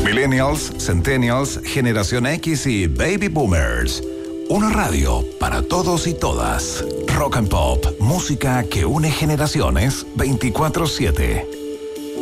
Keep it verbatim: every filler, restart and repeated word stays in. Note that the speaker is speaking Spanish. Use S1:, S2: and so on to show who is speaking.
S1: Millennials, Centennials, Generación X y Baby Boomers. Una radio para todos y todas. Rock and Pop, música que une generaciones veinticuatro siete.